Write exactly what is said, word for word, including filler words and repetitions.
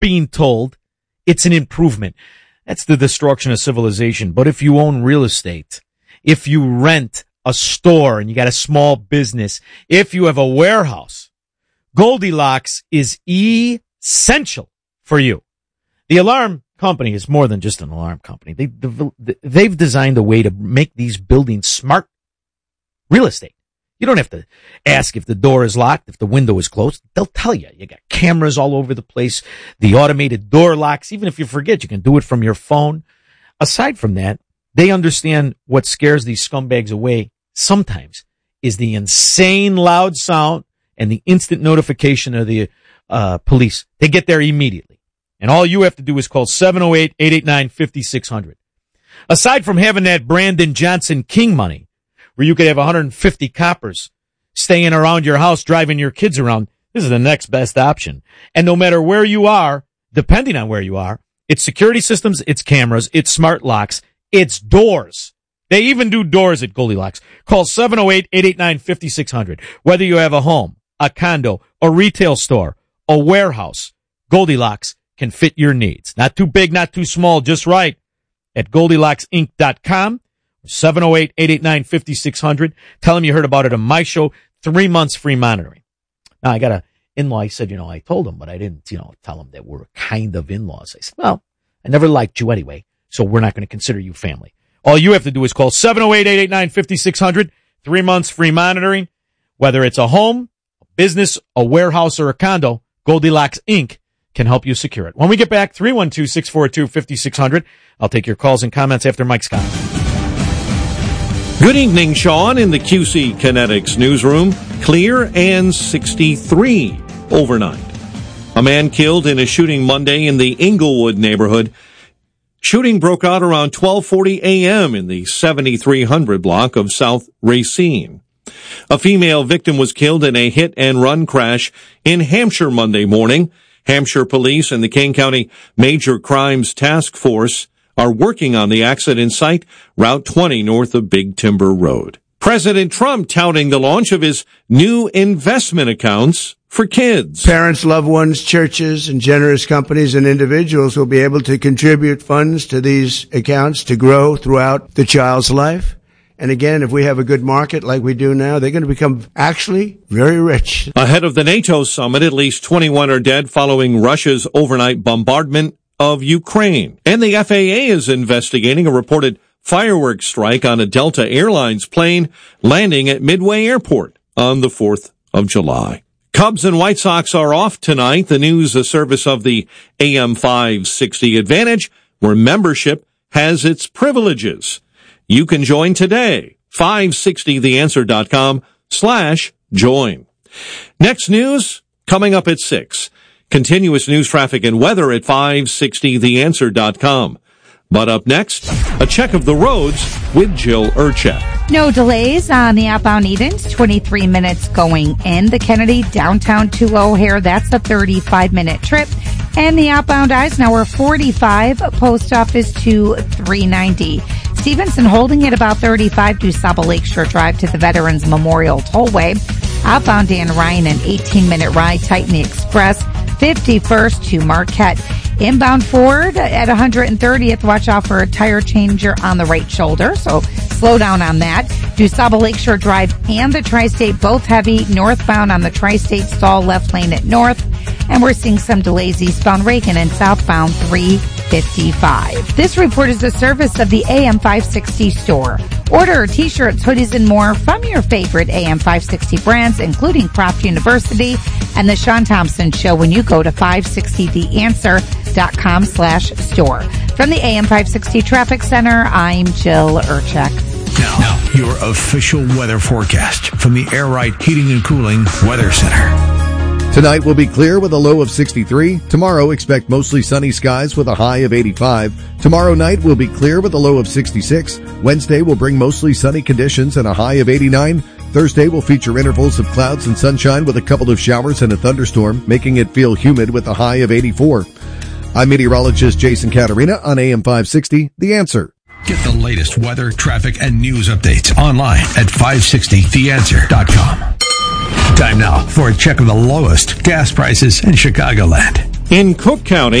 being told it's an improvement. That's the destruction of civilization. But if you own real estate, if you rent a store and you got a small business, if you have a warehouse, Goldilocks is essential for you. The alarm company is more than just an alarm company. They, they've designed a way to make these buildings smart real estate. You don't have to ask if the door is locked, if the window is closed. They'll tell you. You got cameras all over the place, the automated door locks. Even if you forget, you can do it from your phone. Aside from that, they understand what scares these scumbags away sometimes is the insane loud sound and the instant notification of the uh police. They get there immediately. And all you have to do is call seven oh eight, eight eight nine, five six zero zero. Aside from having that Brandon Johnson King money, where you could have one hundred fifty coppers staying around your house, driving your kids around, this is the next best option. And no matter where you are, depending on where you are, it's security systems, it's cameras, it's smart locks, it's doors. They even do doors at Goldilocks. Call seven oh eight, eight eight nine, five six zero zero. Whether you have a home, a condo, a retail store, a warehouse, Goldilocks can fit your needs. Not too big, not too small, just right. At Goldilocks Inc dot com. seven oh eight, eight eight nine, five six zero zero. Tell them you heard about it on my show. Three months free monitoring. Now, I got an in-law. He said, you know, I told him, but I didn't, you know, tell him that we're kind of in-laws. I said, well, I never liked you anyway, so we're not going to consider you family. All you have to do is call seven oh eight, eight eight nine, five six zero zero. Three months free monitoring. Whether it's a home, a business, a warehouse, or a condo, Goldilocks Incorporated can help you secure it. When we get back, three one two, six four two, five six zero zero. I'll take your calls and comments after Mike Scott. Good evening, Sean, in the Q C Kinetics newsroom. Clear and sixty-three overnight. A man killed in a shooting Monday in the Inglewood neighborhood. Shooting broke out around twelve forty a.m. in the seventy-three hundred block of South Racine. A female victim was killed in a hit-and-run crash in Hampshire Monday morning. Hampshire Police and the Kane County Major Crimes Task Force are working on the accident site, Route twenty north of Big Timber Road. President Trump touting the launch of his new investment accounts for kids. Parents, loved ones, churches, and generous companies and individuals will be able to contribute funds to these accounts to grow throughout the child's life. And again, if we have a good market like we do now, they're going to become actually very rich. Ahead of the NATO summit, at least twenty-one are dead following Russia's overnight bombardment of Ukraine. And the F A A is investigating a reported fireworks strike on a Delta Airlines plane landing at Midway Airport on the fourth of July. Cubs and White Sox are off tonight. The news, a service of the A M five sixty Advantage, where membership has its privileges. You can join today. five sixty the answer dot com slash join. Next news coming up at six. Continuous news, traffic, and weather at five sixty the answer dot com. But up next, a check of the roads with Jill Urchak. No delays on the outbound Edens, twenty-three minutes going in. The Kennedy downtown to O'Hare, that's a thirty-five minute trip. And the outbound Eisenhower, forty-five, post office to three ninety. Stevenson holding at about thirty-five to Saba Lakeshore Drive to the Veterans Memorial Tollway. Outbound Dan Ryan, an eighteen minute ride, tighten the express, fifty-first to Marquette. Inbound Ford at one hundred thirtieth, watch out for a tire changer on the right shoulder, so slow down on that. Do Saba Lakeshore Drive and the Tri-State both heavy. Northbound on the Tri-State, stall left lane at North. And we're seeing some delays eastbound Reagan and southbound three fifty-five. This report is a service of the A M five sixty store. Order t-shirts, hoodies, and more from your favorite A M five sixty brands, including Croft University and the Sean Thompson Show when you go to five sixty the answer dot com slash store. From the A M five sixty Traffic Center, I'm Jill Urchak. Now, now, your official weather forecast from the Air Right Heating and Cooling Weather Center. Tonight will be clear with a low of sixty-three. Tomorrow, expect mostly sunny skies with a high of eighty-five. Tomorrow night will be clear with a low of sixty-six. Wednesday will bring mostly sunny conditions and a high of eighty-nine. Thursday will feature intervals of clouds and sunshine with a couple of showers and a thunderstorm, making it feel humid with a high of eighty-four. I'm meteorologist Jason Caterina on A M five sixty, The Answer. Get the latest weather, traffic, and news updates online at five sixty the answer dot com. Time now for a check of the lowest gas prices in Chicagoland. In Cook County,